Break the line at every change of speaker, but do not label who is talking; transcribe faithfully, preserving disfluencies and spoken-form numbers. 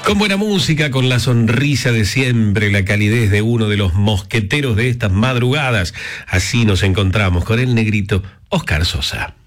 Con buena música, con la sonrisa de siempre, la calidez de uno de los mosqueteros de estas madrugadas. Así nos encontramos con el negrito Oscar Sosa.